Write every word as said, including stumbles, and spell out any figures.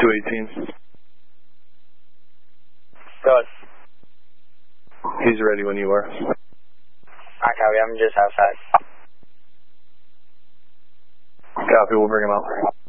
two eighteen. Good. He's ready when you are. I copy, I'm just outside. Copy, we'll bring him out.